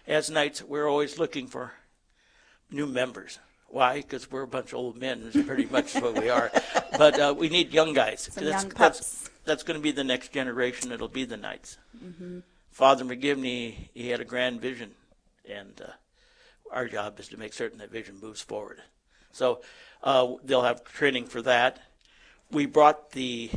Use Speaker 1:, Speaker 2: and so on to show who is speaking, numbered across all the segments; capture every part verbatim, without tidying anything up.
Speaker 1: as Knights, we're always looking for new members. Why? Because we're a bunch of old men, is pretty much what we are. But uh, we need young guys.
Speaker 2: Some
Speaker 1: that's,
Speaker 2: young pups.
Speaker 1: That's, that's going to be the next generation. It'll be the Knights.
Speaker 2: Mm-hmm.
Speaker 1: Father McGivney, he had a grand vision, and uh, our job is to make certain that vision moves forward. So uh, they'll have training for that. We brought the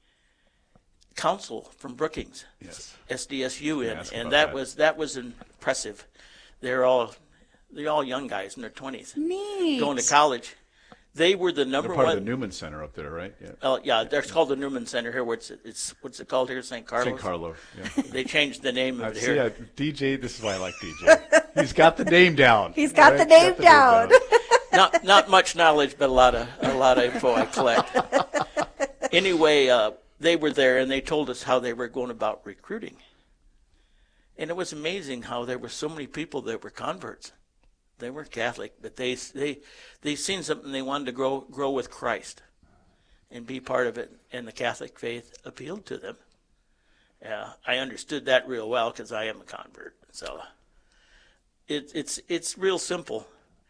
Speaker 1: council from Brookings,
Speaker 3: yes.
Speaker 1: S D S U, in,
Speaker 3: Ask
Speaker 1: and
Speaker 3: about
Speaker 1: that,
Speaker 3: that.
Speaker 1: was that was impressive. They're all they're all young guys in their twenties,
Speaker 2: Neat.
Speaker 1: going to college. They were the number
Speaker 3: They're part
Speaker 1: one.
Speaker 3: of the Newman Center up there, right? Yeah.
Speaker 1: Uh, yeah, that's called the Newman Center here. What's it, it's what's it called here? Saint Carlos.
Speaker 3: Saint Carlo. Yeah.
Speaker 1: They changed the name of
Speaker 3: I
Speaker 1: it
Speaker 3: see.
Speaker 1: here.
Speaker 3: Uh, D J. This is why I like D J. He's got the name down.
Speaker 2: He's got
Speaker 3: right?
Speaker 2: the name
Speaker 3: got the
Speaker 2: down.
Speaker 3: Name down.
Speaker 1: not not much knowledge, but a lot of a lot of info I collect. Anyway, uh, they were there and they told us how they were going about recruiting, and it was amazing how there were so many people that were converts. They weren't Catholic, but they they they seen something they wanted to grow grow with Christ, and be part of it. And the Catholic faith appealed to them. Yeah, I understood that real well because I am a convert. So it, it's it's real simple.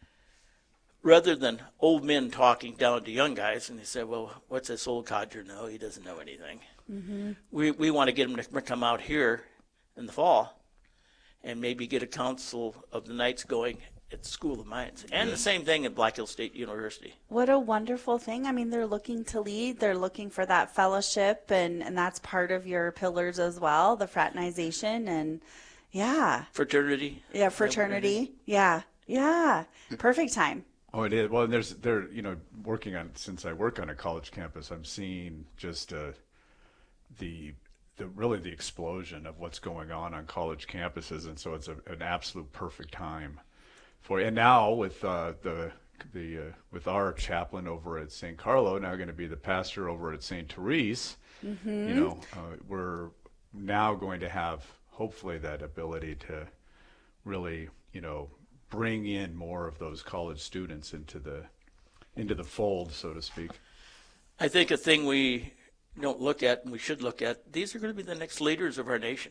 Speaker 1: Rather than old men talking down to young guys, and they say, "Well, what's this old codger know? He doesn't know anything." Mm-hmm. We we want to get them to come out here in the fall, and maybe get a council of the Knights going at the School of Mines, and the same thing at Black Hills State University.
Speaker 2: What a wonderful thing. I mean, they're looking to lead. They're looking for that fellowship, and, and that's part of your pillars as well, the fraternization, and yeah.
Speaker 1: Fraternity.
Speaker 2: Yeah, fraternity. Yeah, yeah. Perfect time.
Speaker 3: Oh, it is. Well, and there's they're you know working on since I work on a college campus, I'm seeing just uh, the the really the explosion of what's going on on college campuses, and so it's a, an absolute perfect time for. And now with uh, the the uh, with our chaplain over at Saint Carlo, now going to be the pastor over at Saint Therese, mm-hmm. you know, uh, we're now going to have hopefully that ability to really you know. bring in more of those college students into the into the fold, so to speak.
Speaker 1: I think a thing we don't look at and we should look at, these are going to be the next leaders of our nation.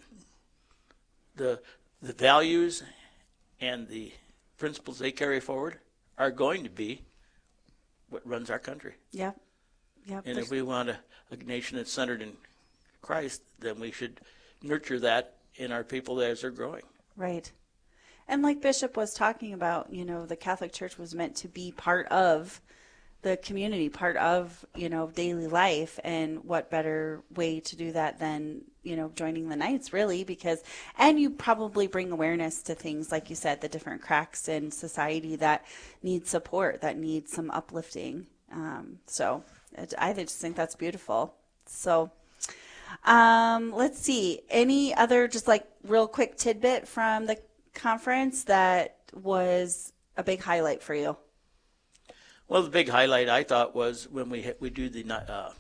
Speaker 1: The the values and the principles they carry forward are going to be what runs our country.
Speaker 2: Yep. Yep.
Speaker 1: And if we want a, a nation that's centered in Christ, then we should nurture that in our people as they're growing.
Speaker 2: Right. And like Bishop was talking about, you know, the Catholic Church was meant to be part of the community, part of, you know, daily life. And what better way to do that than, you know, joining the Knights, really, because, and you probably bring awareness to things, like you said, the different cracks in society that need support, that need some uplifting. Um, so it, I just think that's beautiful. So um, let's see, any other just like real quick tidbit from the conference that was a big highlight for you?
Speaker 1: Well, the big highlight I thought was when we we do the uh,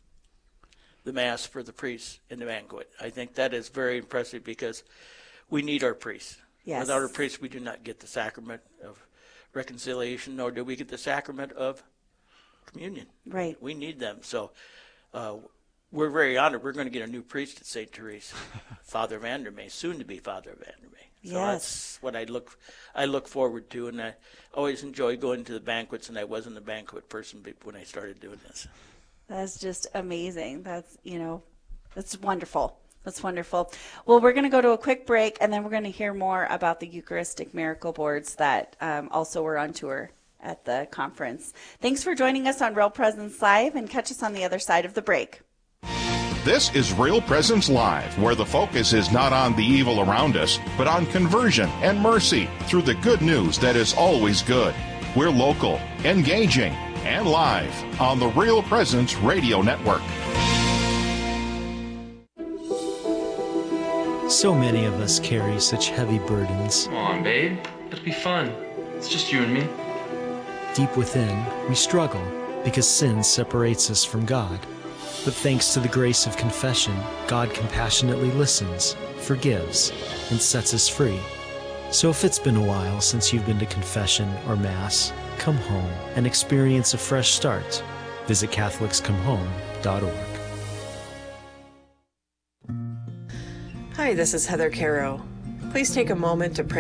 Speaker 1: the mass for the priests in the banquet. I think that is very impressive because we need our priests.
Speaker 2: Yes.
Speaker 1: Without our priests, we do not get the sacrament of reconciliation, nor do we get the sacrament of communion.
Speaker 2: Right.
Speaker 1: We need them. So uh, we're very honored. We're going to get a new priest at Saint Therese, Father Vandermeer, soon to be Father Vandermeer. So
Speaker 2: yes.
Speaker 1: That's what I look I look forward to, and I always enjoy going to the banquets, and I wasn't a banquet person when I started doing this.
Speaker 2: That's just amazing. That's, you know, that's wonderful. That's wonderful. Well, we're going to go to a quick break, and then we're going to hear more about the Eucharistic Miracle Boards that um, also were on tour at the conference. Thanks for joining us on Real Presence Live, and catch us on the other side of the break.
Speaker 4: This is Real Presence Live, where the focus is not on the evil around us, but on conversion and mercy through the good news that is always good. We're local, engaging, and live on the Real Presence Radio Network.
Speaker 5: So many of us carry such heavy burdens.
Speaker 6: Come on, babe. It'll be fun. It's just you and me.
Speaker 5: Deep within, we struggle because sin separates us from God. But thanks to the grace of confession, God compassionately listens, forgives, and sets us free. So if it's been a while since you've been to confession or Mass, come home and experience a fresh start. Visit Catholics Come Home dot org.
Speaker 7: Hi, this is Heather Caro. Please take a moment to pray